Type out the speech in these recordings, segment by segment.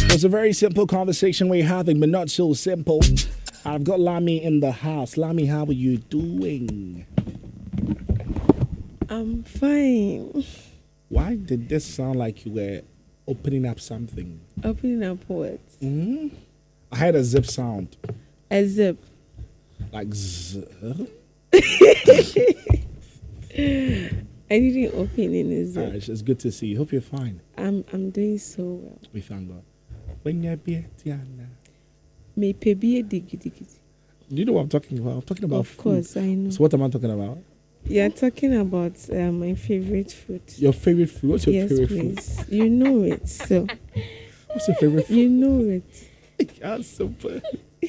It's a very simple conversation we're having, but not so simple. I've got Lami in the house. Lami, how are you doing? I'm fine. Why did this sound like you were opening up something? Opening up what? I heard a zip sound. A zip. Like zzz. I didn't open any zip. Alright, it's good to see you. Hope you're fine. I'm doing so well. We thank God. When you're Tiana. Me pebie diggy. Do you know what I'm talking about? I'm talking about Of food. course, I know. So what am I talking about? You're talking about my favorite food. Your favorite food? What's your Yes, favorite please. You know it, so food? What's your favorite food? you know it. Yeah, super.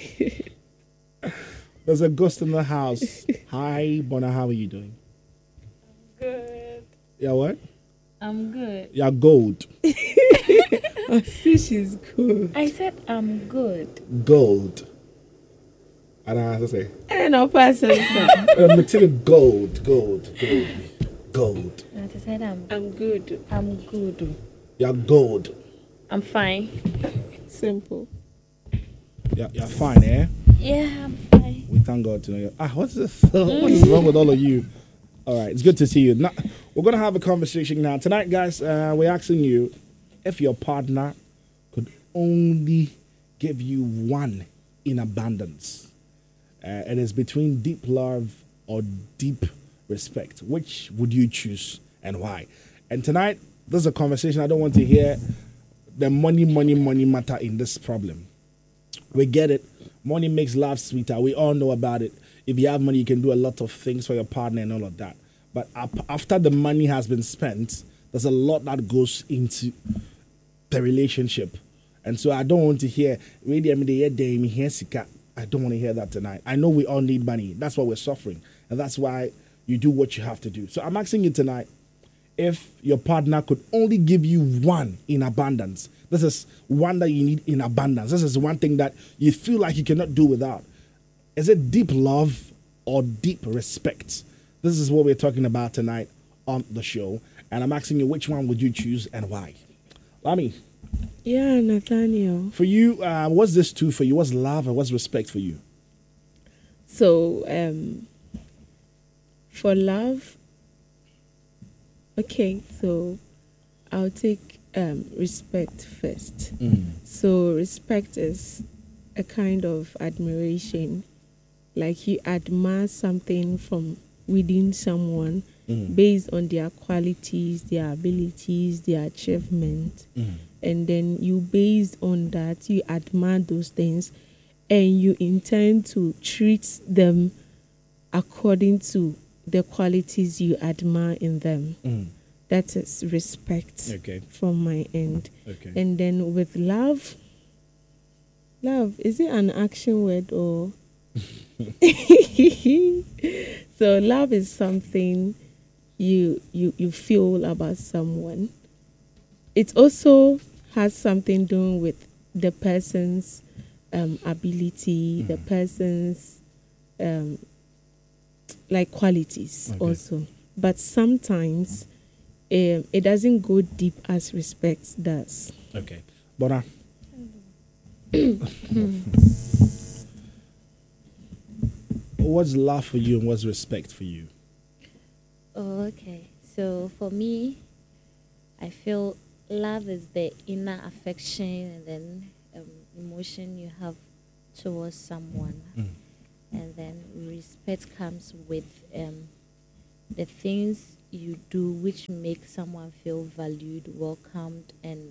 There's a ghost in the house. Hi, Bona, how are you doing? Good. Yeah, what? I'm good. Yeah, gold. Our fish is good. I said I'm good. Gold. And I have to say, And I'll pass it. material gold. And I said I'm good. I'm good. Yeah, gold. I'm fine. Simple. Yeah, you're fine, eh? Yeah, I'm fine. We thank God to know you. What's this? What is wrong with all of you? All right, it's good to see you. Now, we're going to have a conversation now. Tonight, guys, we're asking you if your partner could only give you one in abundance. It is between deep love or deep respect. Which would you choose and why? And tonight, this is a conversation I don't want to hear the money matter in this problem. We get it. Money makes life sweeter. We all know about it. If you have money, you can do a lot of things for your partner and all of that. But after the money has been spent, there's a lot that goes into the relationship. And so I don't want to hear, I don't want to hear that tonight. I know we all need money. That's why we're suffering. And that's why you do what you have to do. So I'm asking you tonight, if your partner could only give you one in abundance, this is one that you need in abundance. This is one thing that you feel like you cannot do without. Is it deep love or deep respect? This is what we're talking about tonight on the show. And I'm asking you, which one would you choose and why? Lami, Yeah, Nathaniel. for you, what's this two for you? What's love and what's respect for you? So, for love, okay, so I'll take respect first. So, respect is a kind of admiration, like you admire something from within someone based on their qualities, their abilities, their achievement. And then you, based on that, you admire those things and you intend to treat them according to the qualities you admire in them. That is respect from my end. Okay. And then with love, is it an action word or? So love is something you feel about someone. It also has something doing with the person's ability, the person's like qualities also. But sometimes it doesn't go deep as respect does. Okay. Bona. What's love for you and what's respect for you? Oh, okay. So for me, I feel love is the inner affection and then emotion you have towards someone. And then respect comes with the things you do which make someone feel valued, welcomed, and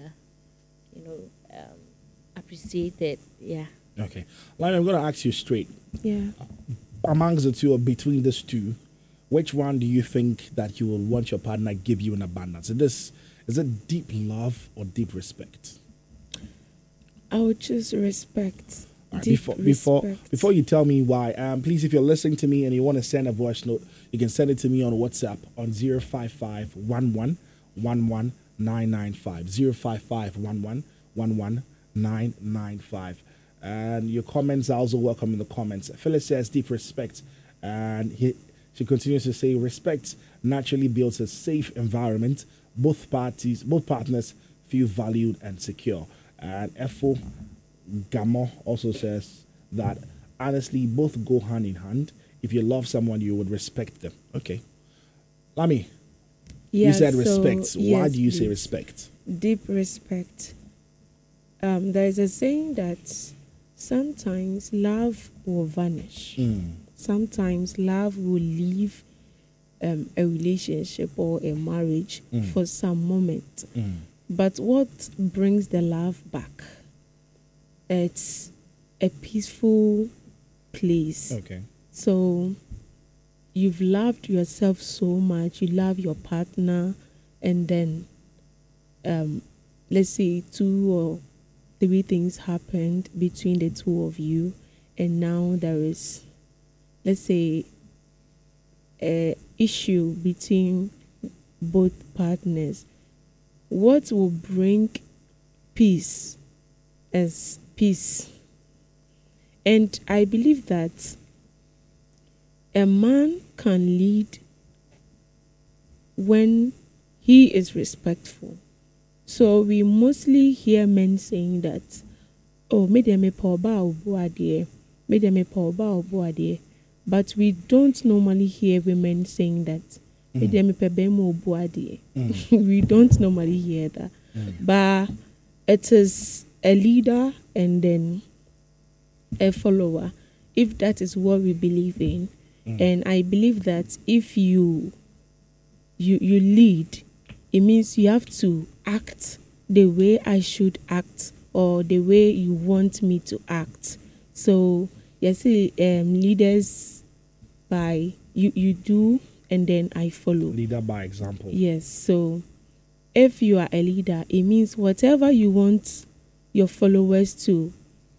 appreciated. Yeah. Okay. Lami, I'm going to ask you straight. Yeah. Amongst the two or between these two, which one do you think that you will want your partner give you in abundance? Is it deep love or deep respect? I would choose respect. All right, Deep respect. before you tell me why, please, if you're listening to me and you want to send a voice note, you can send it to me on WhatsApp on 055 11 11 995. 055 11 11 995. And your comments are also welcome in the comments. Phyllis says deep respect. And she continues to say respect naturally builds a safe environment. Both partners feel valued and secure. And Efo Gamo also says that honestly, both go hand in hand. If you love someone, you would respect them. Okay. Lami, you said respect. Why yes, do you say please. respect? Deep respect. There is a saying that sometimes love will vanish. Sometimes love will leave a relationship or a marriage for some moment. But what brings the love back? It's a peaceful place. Okay. So you've loved yourself so much, you love your partner, and then let's say 2 or 3 things happened between the two of you, and now there is, let's say, a issue between both partners. What will bring peace is peace. And I believe that a man can lead when he is respectful. So we mostly hear men saying that, oh, me de me pa oba obu adie, me de me pa oba obu adie. But we don't normally hear women saying that, me de me pa bemo obu adie. We don't normally hear that. But it is a leader and then a follower, if that is what we believe in. And I believe that if you lead, it means you have to act the way I should act or the way you want me to act. So yes, leaders by you do and then I follow. Leader by example. Yes. So if you are a leader, it means whatever you want your followers to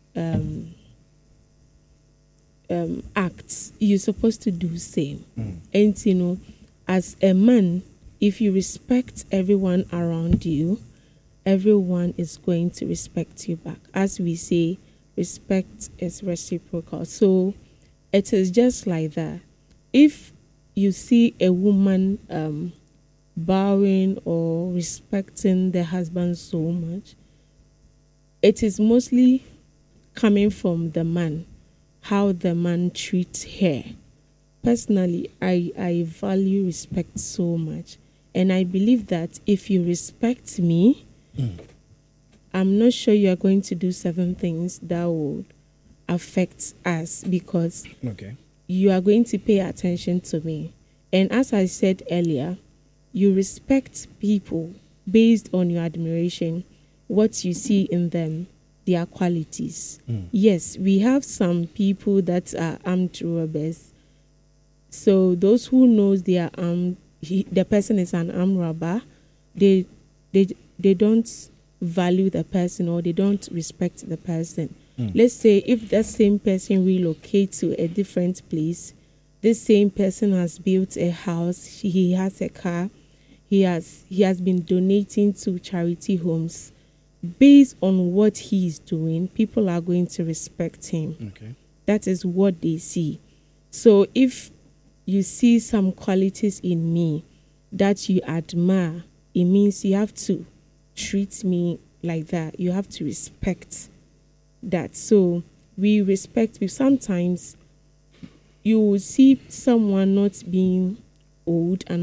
act, you're supposed to do same. And you know, as a man, if you respect everyone around you, everyone is going to respect you back. As we say, respect is reciprocal. So it is just like that. If you see a woman bowing or respecting the husband so much, it is mostly coming from the man, how the man treats her. Personally, I value respect so much. And I believe that if you respect me, I'm not sure you are going to do certain things that would affect us because you are going to pay attention to me. And as I said earlier, you respect people based on your admiration, what you see in them, their qualities. Yes, we have some people that are armed robbers. So those who knows they are the person is an armed robber, they don't value the person or they don't respect the person. Let's say if that same person relocates to a different place, this same person has built a house, he has a car, he has been donating to charity homes. Based on what he is doing, people are going to respect him. That is what they see. So if you see some qualities in me that you admire, it means you have to treat me like that. You have to respect that. So we respect. Sometimes you will see someone not being old and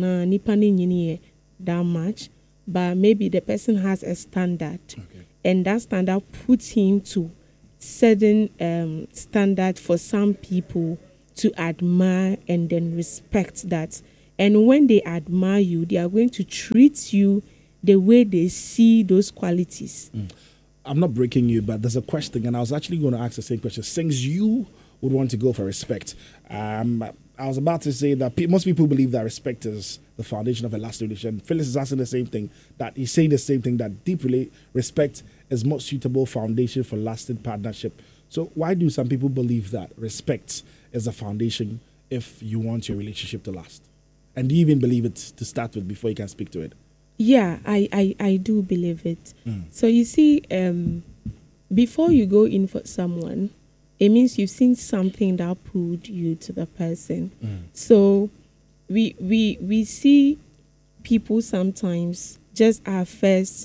that much, but maybe the person has a standard, and that standard puts him to certain standard for some people to admire and then respect that. And when they admire you, they are going to treat you the way they see those qualities. I'm not breaking you, but there's a question, and I was actually going to ask the same question. Since you would want to go for respect, I was about to say that most people believe that respect is the foundation of a lasting relationship. Phyllis is asking the same thing, that he's saying the same thing, that deep respect is most suitable foundation for lasting partnership. So why do some people believe that respect is a foundation if you want your relationship to last? And do you even believe it to start with before you can speak to it? Yeah, I do believe it. So you see, before you go in for someone, it means you've seen something that pulled you to the person. So we see people sometimes just at first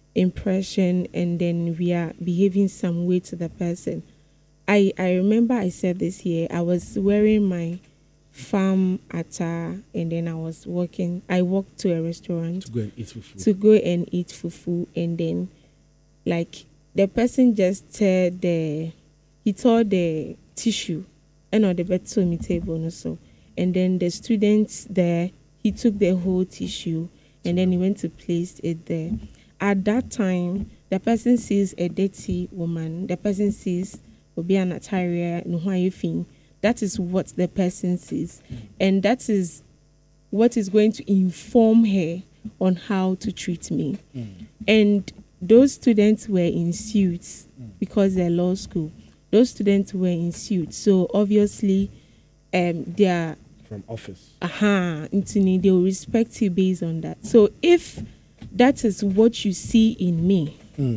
impression and then we are behaving some way to the person. I remember I said this year, I was wearing my farm attire and then I walked to a restaurant to go and eat fufu. Fufu and then like the person just tore the tissue and on the bed to me table and so. And then the students there, he took the whole tissue and then he went to place it there. At that time, the person sees a dirty woman. The person sees Obiana attire, that is what the person sees. And that is what is going to inform her on how to treat me. And those students were in suits because they're law school. Those students were in suits. So obviously, they are from office. They will respect you based on that. So if that is what you see in me,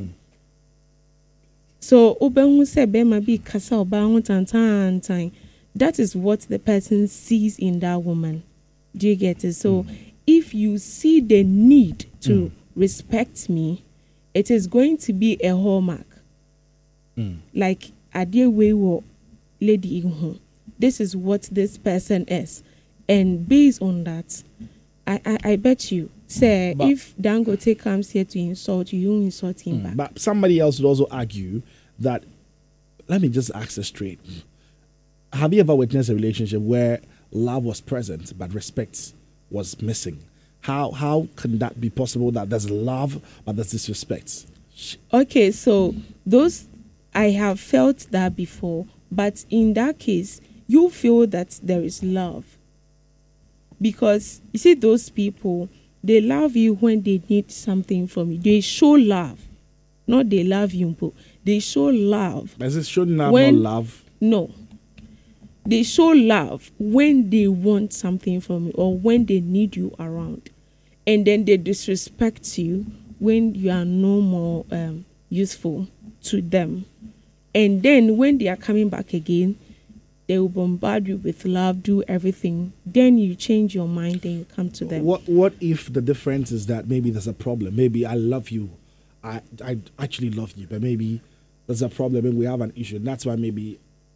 so that is what the person sees in that woman. Do you get it? So if you see the need to respect me, it is going to be a hallmark. Like Adewe lady Ihu. This is what this person is. And based on that, I bet you, say, if Dangote comes here to insult you, you insult him back. But somebody else would also argue that, let me just ask this straight. Have you ever witnessed a relationship where love was present but respect was missing? How can that be possible that there's love but there's disrespect? Okay, so I have felt that before, but in that case, you feel that there is love. Because you see those people, they love you when they need something from you. They show love. Not they love you, but they show love. Is it showing love, not love? No. They show love when they want something from you or when they need you around. And then they disrespect you when you are no more useful to them. And then when they are coming back again, they will bombard you with love, do everything. Then you change your mind and you come to them. What if the difference is that maybe there's a problem? Maybe I love you. I actually love you, but maybe there's a problem and we have an issue. And that's why maybe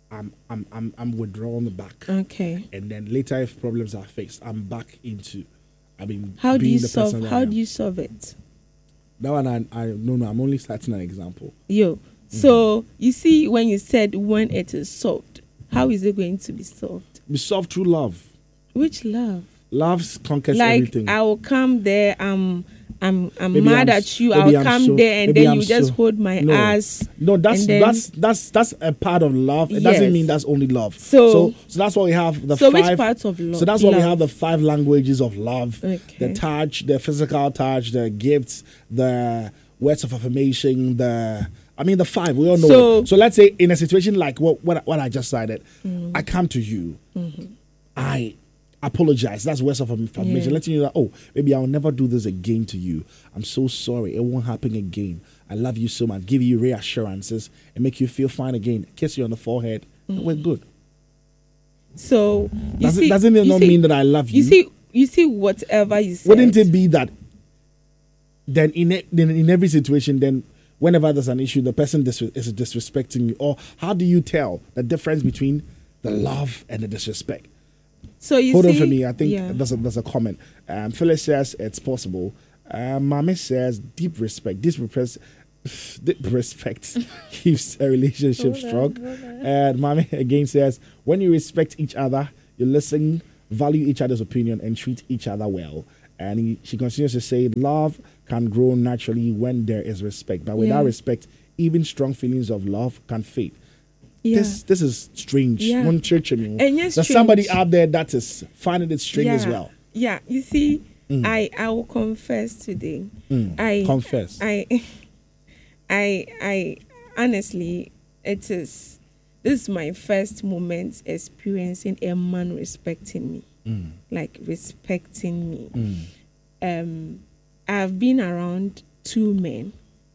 I'm withdrawn back. Okay. And then later, if problems are fixed, I'm back into. How do you solve it? That one no. I'm only starting an example. So you see, when you said when it is solved, how is it going to be solved? Be solved through love. Which love? Love conquers like, everything. I will come there. I'm mad at you. I'll come there and then you just hold my ass. No, that's a part of love. It doesn't mean that's only love. So that's why we have the five. Which parts of love? So that's why we have the 5 languages of love: okay. the touch, the physical touch, the gifts, the words of affirmation, the 5. We all know. So let's say in a situation like what I just cited, I come to you, I apologize. That's words of affirmation, letting you know, oh, maybe I'll never do this again to you. I'm so sorry. It won't happen again. I love you so much. Give you reassurances and make you feel fine again. Kiss you on the forehead. And we're good. So doesn't it not mean that I love you? You see whatever you said. Wouldn't it be that then in every situation, then whenever there's an issue, the person is disrespecting you? Or how do you tell the difference between the love and the disrespect? So you Hold on for me. I think there's a comment. Phyllis says it's possible. Mami says deep respect. Deep respect keeps a relationship strong. And Mami again says when you respect each other, you listen, value each other's opinion, and treat each other well. And she continues to say love can grow naturally when there is respect. But without respect, even strong feelings of love can fade. Yeah. This is strange. One church, there's somebody out there that is finding it strange as well. Yeah, you see, I will confess today. Confess. I honestly, this is my first moment experiencing a man respecting me, like respecting me. I've been around 2 men.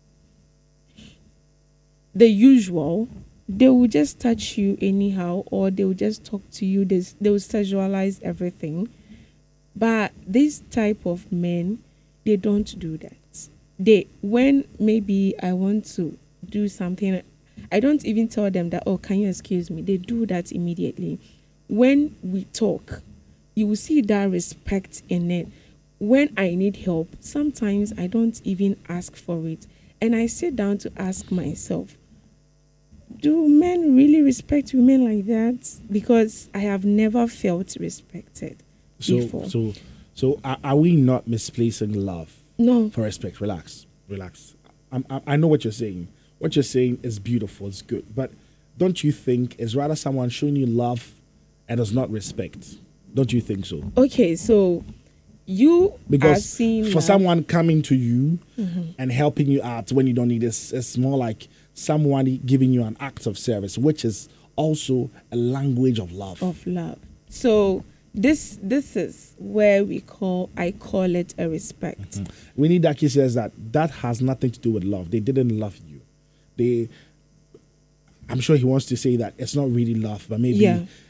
The usual. They will just touch you anyhow, or they will just talk to you. They will sexualize everything. But this type of men, they don't do that. when maybe I want to do something, I don't even tell them that, oh, can you excuse me? They do that immediately. When we talk, you will see that respect in it. When I need help, sometimes I don't even ask for it. And I sit down to ask myself, do men really respect women like that? Because I have never felt respected before. So are we not misplacing love? No. For respect? Relax. I know what you're saying. What you're saying is beautiful, it's good. But don't you think it's rather someone showing you love and does not respect? Don't you think so? Okay, so you are seeing for love. Someone coming to you and helping you out when you don't need it, it's more like someone giving you an act of service, which is also a language of love. So this is where I call it a respect. Winnie Daki says that has nothing to do with love. They didn't love you. I'm sure he wants to say that it's not really love, but maybe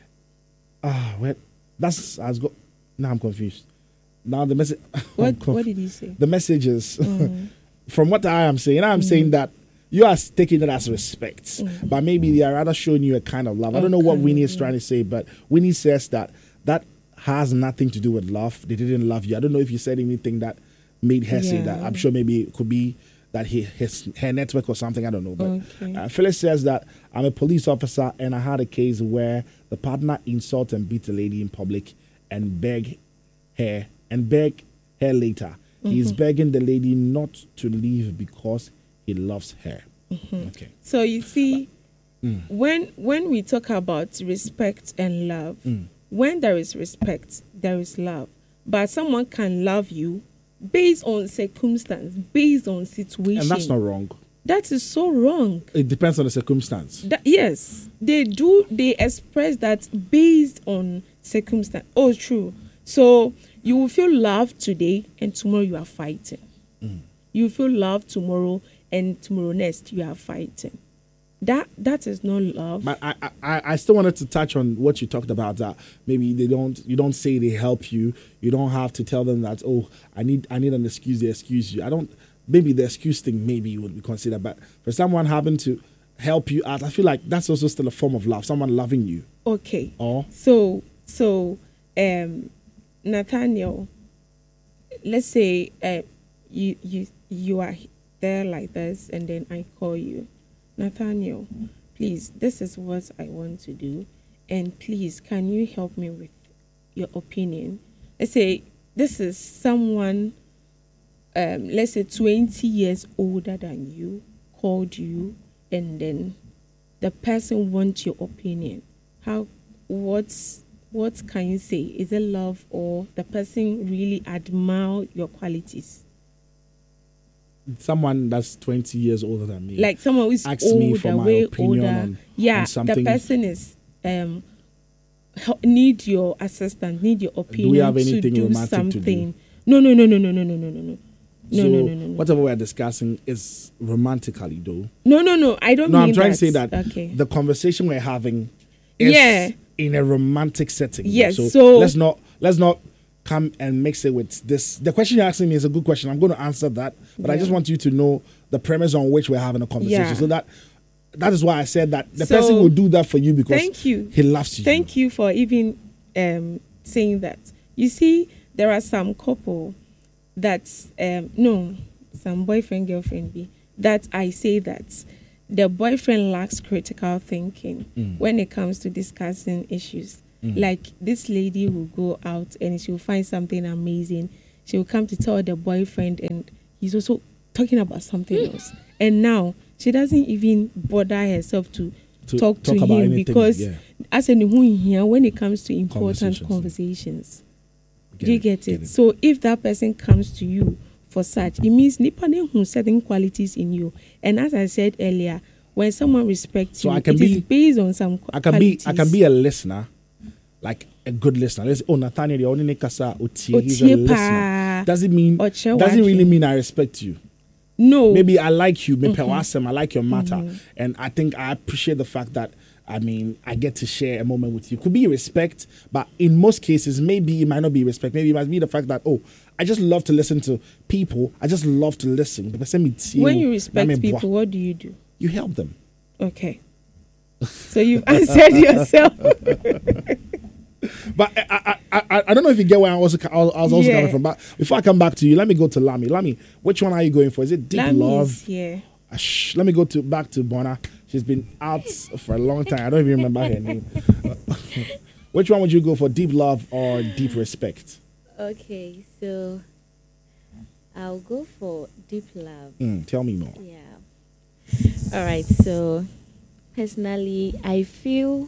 now I'm confused. Now the message. What did he say? The message is from what I am saying. I'm saying that you are taking it as respect, but maybe they are rather showing you a kind of love. I don't know what Winnie is trying to say, but Winnie says that has nothing to do with love. They didn't love you. I don't know if you said anything that made her say that. I'm sure maybe it could be that her network or something. I don't know. But Phyllis says that I'm a police officer and I had a case where the partner insulted and beat a lady in public and beg her later. He's begging the lady not to leave because he loves her. Okay. So you see, when we talk about respect and love, when there is respect, there is love. But someone can love you based on circumstance, based on situation. And that's not wrong. That is so wrong. It depends on the circumstance. Yes, they do. They express that based on circumstance. Oh, true. So you will feel love today and tomorrow you are fighting. You will feel love tomorrow and tomorrow next you are fighting. That is not love. But I still wanted to touch on what you talked about, that maybe you don't say they help you. You don't have to tell them that, oh, I need an excuse, they excuse you. Maybe the excuse thing maybe would be considered, but for someone having to help you out, I feel like that's also still a form of love, someone loving you. Okay. Oh. So Nathaniel, let's say you are there like this and then I call you. Nathaniel, please, this is what I want to do, and please, can you help me with your opinion? Let's say this is someone, let's say 20 years older than you, called you, and then the person wants your opinion. What can you say? Is it love, or the person really admire your qualities? Someone that's 20 years older than me, like someone who's asks me for my opinion on something. The person is need your assistance, need your opinion. Do we have anything to do romantic something. To do? No. No. Whatever we're discussing is romantically, though. No. I don't. No, I'm trying to say that the conversation we're having is in a romantic setting. Yes. So let's not come and mix it with this. The question you're asking me is a good question. I'm going to answer that, but I just want you to know the premise on which we're having a conversation. So that is why I said that the person will do that for you because he loves you. Thank you for even saying that. You see, there are some couple that's some boyfriend girlfriend be that I say that the boyfriend lacks critical thinking when it comes to discussing issues. Like this lady will go out and she will find something amazing. She will come to tell the boyfriend, and he's also talking about something else. And now she doesn't even bother herself to talk to him anything, because as when it comes to important conversations, do you get it? So if that person comes to you for such, it means nipa who certain qualities in you. And as I said earlier, when someone respects you, it is based on some qualities. I can be a listener. Like a good listener. Let's say, Nathaniel, you're only he's a listener. Doesn't really mean I respect you. No. Maybe I like you, I like your matter, and I think I appreciate the fact that I mean, I get to share a moment with you. Could be respect, but in most cases, maybe it might not be respect. Maybe it might be the fact that, oh, I just love to listen to people. I just love to listen. When you respect people, what do? You help them. Okay. So you've answered yourself. But I don't know if you get where I was also coming from. But before I come back to you, let me go to Lami. Lami, which one are you going for? Is it Deep Love? Yeah. Let me go back to Bona. She's been out for a long time. I don't even remember her name. Which one would you go for, Deep Love or Deep Respect? Okay, so I'll go for Deep Love. Tell me more. Yeah. All right, so personally, I feel,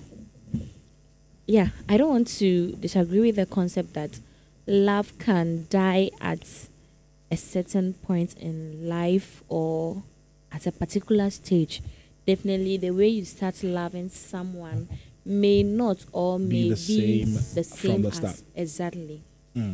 I don't want to disagree with the concept that love can die at a certain point in life or at a particular stage. Definitely, the way you start loving someone may not or may be the same from the start. Exactly.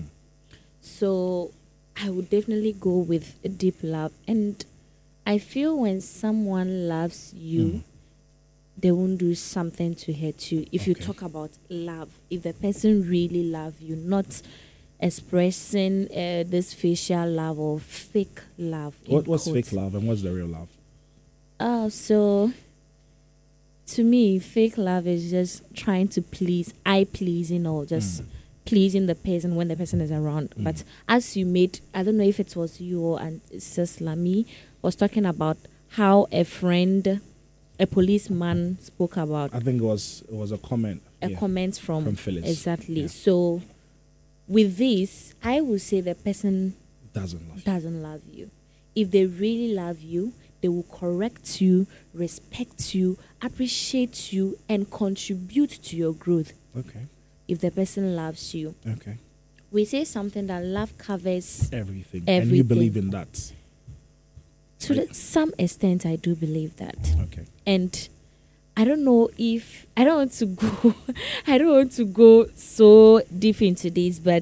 So I would definitely go with a deep love. And I feel when someone loves you, they won't do something to hurt you. If you talk about love, if the person really loves you, not expressing this facial love or fake love. What's fake love and what's the real love? So to me, fake love is just trying to pleasing or just pleasing the person when the person is around. But as you made, I don't know if it was you or Sis Lami was talking about how a policeman spoke about. I think it was a comment. Comment from Phyllis. Exactly. Yeah. So with this, I would say the person doesn't love you. If they really love you, they will correct you, respect you, appreciate you, and contribute to your growth. Okay. If the person loves you. Okay. We say something that love covers everything. And you believe in that? To some extent, I do believe that. Okay. And I don't know if I don't want to go so deep into this, but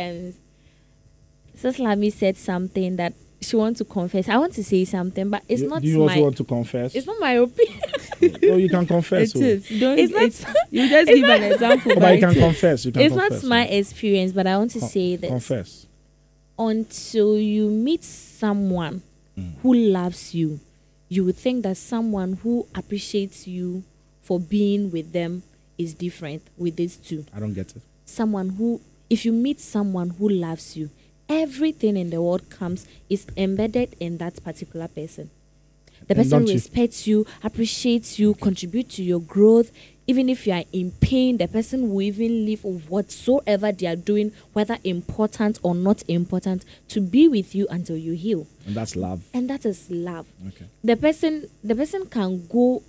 Sis Lami said something that she wants to confess. I want to say something, but it's not. Do you also want to confess? It's not my opinion. No, you can confess. It is. You just give an example. But you can confess. It's not my experience, but I want to say this. Confess. Until you meet someone who loves you, you would think that someone who appreciates you for being with them is different with these two. I don't get it. If you meet someone who loves you, everything in the world is embedded in that particular person. The person respects you, appreciates you, contributes to your growth. Even if you are in pain, the person will even leave whatsoever they are doing, whether important or not important, to be with you until you heal. And that's love. And that is love. Okay. The person can go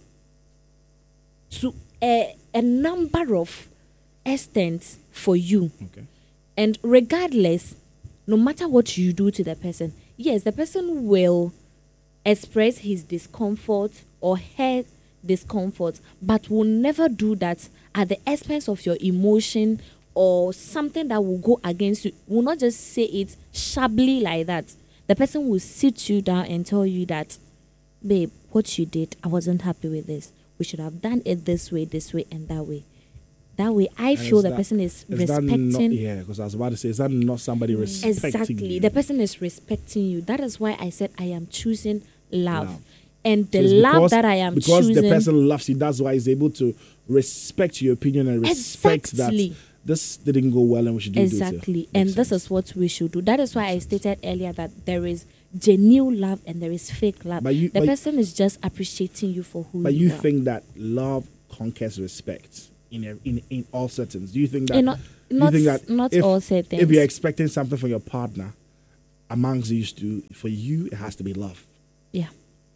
to a number of extents for you. Okay. And regardless, no matter what you do to the person, yes, the person will express his discomfort or her discomfort, but will never do that at the expense of your emotion or something that will go against you. Will not just say it sharply like that. The person will sit you down and tell you that, babe, what you did, I wasn't happy with this. We should have done it this way, and that way. That way, I feel the person is respecting. Because I was about to say, is that not somebody respecting exactly. you? The person is respecting you. That is why I said I am choosing love. And the love that I am choosing. Because the person loves you, that's why he's able to respect your opinion and respect that this didn't go well and we should do this. Exactly. And this is what we should do. That is why I stated earlier that there is genuine love and there is fake love. The person is just appreciating you for who you are. But you think that love conquers respect in all settings? Do you think that? Not all settings. If you're expecting something from your partner, amongst these two, for you, it has to be love. Yeah.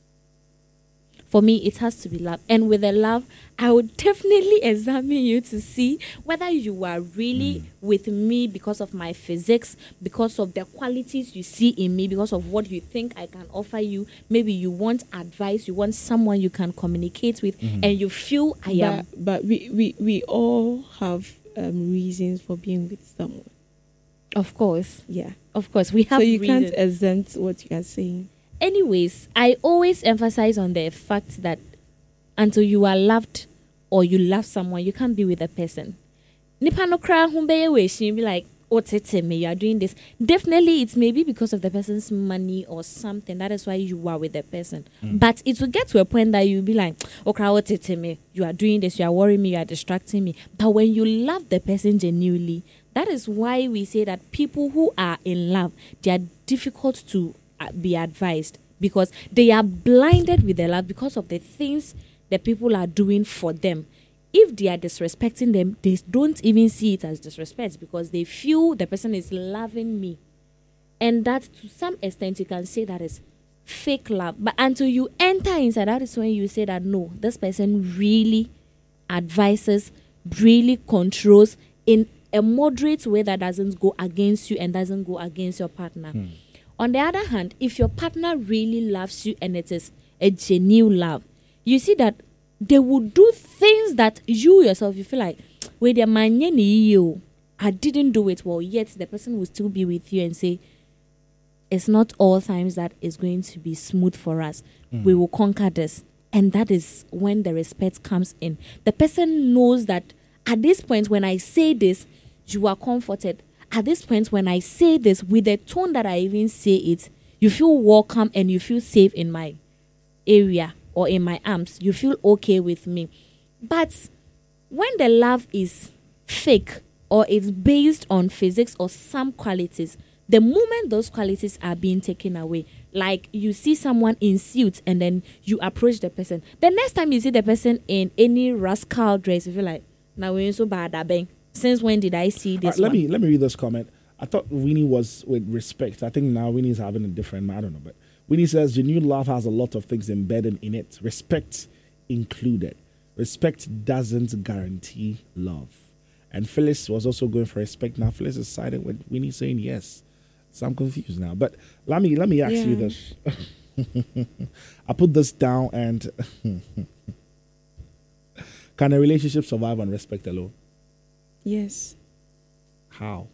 For me, it has to be love. And with the love, I would definitely examine you to see whether you are really with me because of my physics, because of the qualities you see in me, because of what you think I can offer you. Maybe you want advice, you want someone you can communicate with, and you feel I am. But we all have reasons for being with someone. Of course. Yeah. Of course. We have So you reasons. can't exempt what you are saying. Anyways, I always emphasize on the fact that until you are loved or you love someone, you can't be with the person. Nipa no kra humbe we she be like, oh tete me, you are doing this. Definitely it's maybe because of the person's money or something. That is why you are with the person. But it will get to a point that you'll be like, oh kra, oh tete me, you are doing this, you are worrying me, you are distracting me. But when you love the person genuinely, that is why we say that people who are in love, they are difficult to be advised, because they are blinded with their love because of the things that people are doing for them. If they are disrespecting them, they don't even see it as disrespect, because they feel the person is loving me. And that, to some extent, you can say that is fake love. But until you enter inside, that is when you say that, no, this person really advises, really controls in a moderate way that doesn't go against you and doesn't go against your partner. On the other hand, if your partner really loves you and it is a genuine love, you see that they will do things that you yourself, you feel like, wait, I didn't do it well, yet the person will still be with you and say, it's not all times that is going to be smooth for us. We will conquer this. And that is when the respect comes in. The person knows that at this point, when I say this, you are comforted. At this point, when I say this, with the tone that I even say it, you feel welcome and you feel safe in my area or in my arms. You feel okay with me. But when the love is fake or it's based on physics or some qualities, the moment those qualities are being taken away, like you see someone in suit and then you approach the person, the next time you see the person in any rascal dress, you feel like, now we're so bad, bang. Since when did I see this? Let me read this comment. I thought Winnie was with respect. I think now Winnie's having a different, I don't know. But Winnie says, genuine love has a lot of things embedded in it, respect included. Respect doesn't guarantee love. And Phyllis was also going for respect. Now Phyllis is siding with Winnie saying yes. So I'm confused now. But let me ask you this. I put this down and can a relationship survive on respect alone? Yes. How?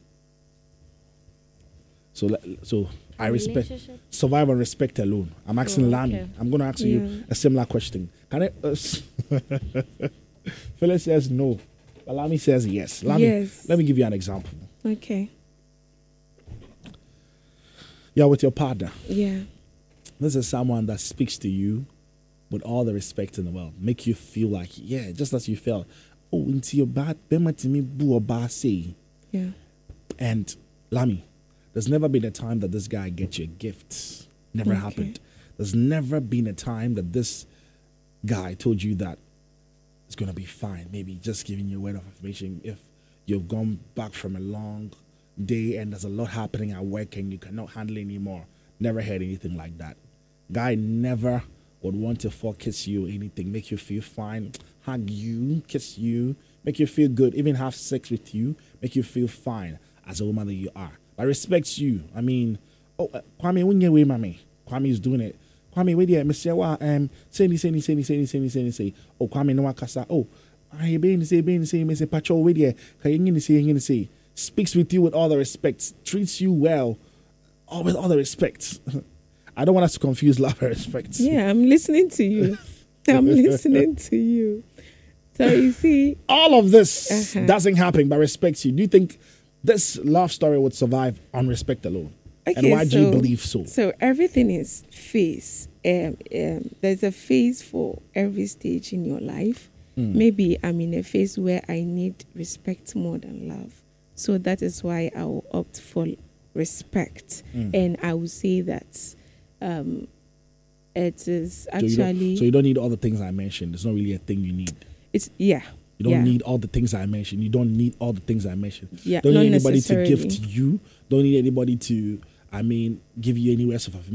So I respect, survive on respect alone. I'm asking Lami. Okay. I'm going to ask you a similar question. Can I? Phyllis says no, but Lami says yes. Lami, yes. Let me give you an example. Okay. You're with your partner. Yeah. This is someone that speaks to you with all the respect in the world, make you feel like, yeah, just as you felt. Oh, into your bad, yeah. And Lami, there's never been a time that this guy gets you a gift. Never happened. There's never been a time that this guy told you that it's going to be fine. Maybe just giving you a word of affirmation if you've gone back from a long day and there's a lot happening at work and you cannot handle it anymore. Never heard anything like that. Guy never would want to kiss you or anything, make you feel fine, hug you, kiss you, make you feel good, even have sex with you, make you feel fine as a woman that you are. But respects you. I mean, Kwame, when you mami, Kwame is doing it. Kwame, wait there, Mr. Say. Oh, Kwame no wakasa. Oh, I been say, Mr. Pacho, wait there. Say. Speaks with you with all the respect, treats you well, with all the respect. I don't want us to confuse love and respect. Yeah, I'm listening to you. I'm listening to you. So you see, all of this doesn't happen but respects you. Do you think this love story would survive on respect alone? Okay, and why do you believe so? So everything is phase. There's a phase for every stage in your life. Maybe I'm in a phase where I need respect more than love. So that is why I will opt for respect. And I will say that it is actually... So you don't need all the things I mentioned. It's not really a thing you need. You don't need all the things I mentioned. You don't need all the things I mentioned. Yeah, don't need anybody to gift you. Don't need anybody to, give you any words of affirmation.